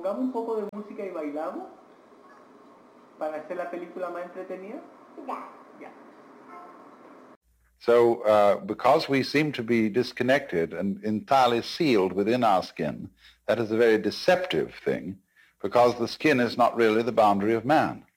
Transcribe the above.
pongamos un poco de música y bailamos para hacer la película más entretenida? Ya. So because we seem to be disconnected and entirely sealed within our skin, that is a very deceptive thing, because the skin is not really the boundary of man.